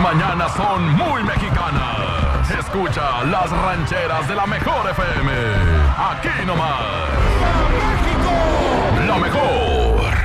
mañanas son muy mexicanas. Escucha las rancheras de la mejor FM. Aquí nomás.